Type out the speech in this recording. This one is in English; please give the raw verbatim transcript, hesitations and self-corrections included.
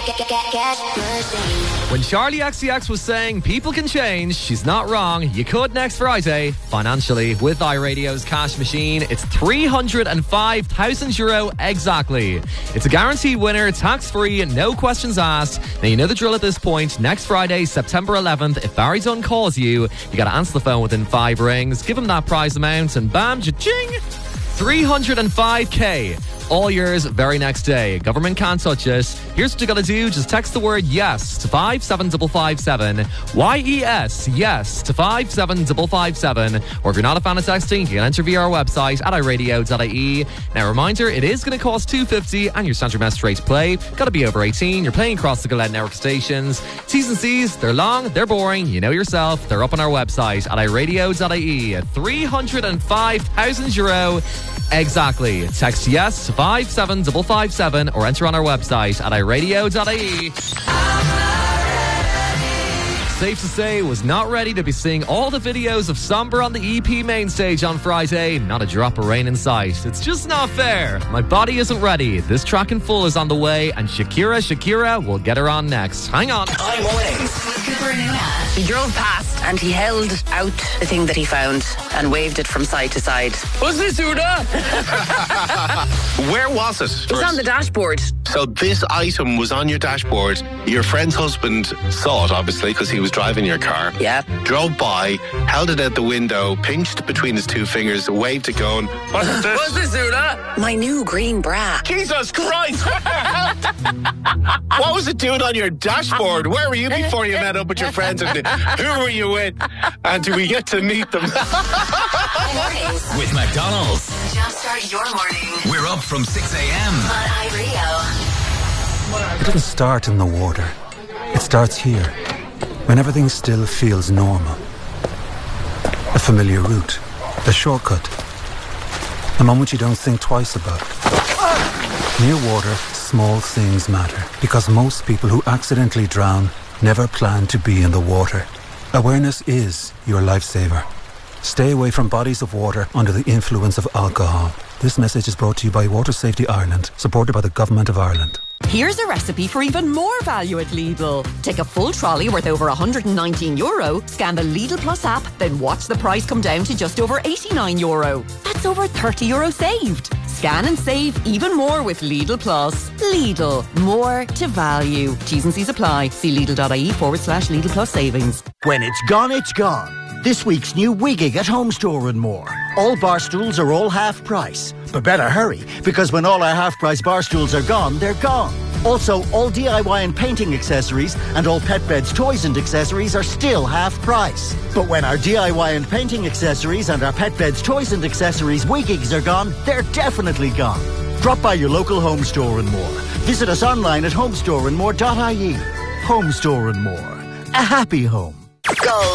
When Charlie X C X was saying people can change, she's not wrong. You could next Friday. Financially, with iRadio's cash machine, it's three hundred five thousand euro exactly. It's a guaranteed winner, tax-free, no questions asked. Now, you know the drill at this point. Next Friday, September eleventh, if Barry Dunn calls you, you got to answer the phone within five rings, give him that prize amount, and bam, cha-ching! three hundred five k. All yours very next day. Government can't touch it. Here's what you got to do. Just text the word yes to five seven five five seven. Y E S, yes, to five seven five five seven. Or if you're not a fan of texting, you can enter via our website at i radio dot I E. Now, reminder, it is going to cost two hundred fifty and your standard message rate to play. Got to be over eighteen. You're playing across the Gillette Network stations. T's and C's, they're long, they're boring. You know yourself. They're up on our website at i radio dot I E. three hundred five thousand euro exactly. Text yes to five seven five five seven or enter on our website at i radio dot I E. Safe to say, was not ready to be seeing all the videos of Somber on the E P main stage on Friday. Not a drop of rain in sight. It's just not fair. My body isn't ready. This track in full is on the way, and Shakira Shakira will get her on next. Hang on. He drove past and he held out the thing that he found and waved it from side to side. What's this, Uda? Where was it? It was on the dashboard. So this item was on your dashboard. Your friend's husband saw it, obviously, because he was driving your car. Yeah. Drove by, held it out the window, pinched between his two fingers, waved it going, what's this? What's this, Uda? My new green bra. Jesus Christ! What was it doing on your dashboard? Where were you before you met up with your friends? And who were you with? And do we get to meet them? With McDonald's. Jumpstart your morning. We're up from six a.m. on iRadio. It doesn't start in the water. It starts here, when everything still feels normal. A familiar route, a shortcut, a moment you don't think twice about. Near water, small things matter, because most people who accidentally drown never plan to be in the water. Awareness is your lifesaver. Stay away from bodies of water under the influence of alcohol. This message is brought to you by Water Safety Ireland, supported by the Government of Ireland. Here's a recipe for even more value at Lidl. Take a full trolley worth over one hundred nineteen euro, scan the Lidl Plus app, then watch the price come down to just over eighty-nine euro. That's over thirty euro saved. Scan and save even more with Lidl Plus. Lidl, more to value. T's and C's apply. See Lidl.ie forward slash Lidl Plus savings. When it's gone, it's gone. This week's new Wigging at Home Store and more. All bar stools are all half price. But better hurry, because when all our half price bar stools are gone, they're gone. Also, all D I Y and painting accessories and all pet beds, toys and accessories are still half price. But when our D I Y and painting accessories and our pet beds, toys and accessories Wiggings are gone, they're definitely gone. Drop by your local Home Store and more. Visit us online at home store and more dot I E. Home Store and more. A happy home. Go.